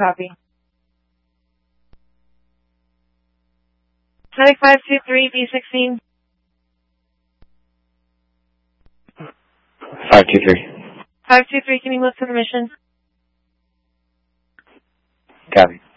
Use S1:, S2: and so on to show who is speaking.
S1: copy. Medic 523, B16.
S2: 523.
S1: 523, can you move to the mission?
S2: Copy.